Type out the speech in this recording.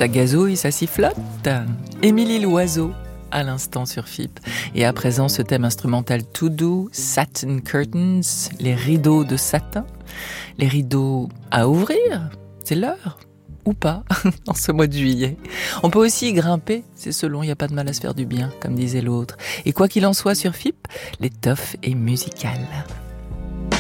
ça gazouille, ça sifflote. Émilie Loiseau, à l'instant sur FIP. Et à présent, ce thème instrumental tout doux, Satin Curtains, les rideaux de satin. Les rideaux à ouvrir, c'est l'heure ou pas, en ce mois de juillet. On peut aussi y grimper, c'est selon, il n'y a pas de mal à se faire du bien, comme disait l'autre. Et quoi qu'il en soit sur FIP, l'étoffe est musicale.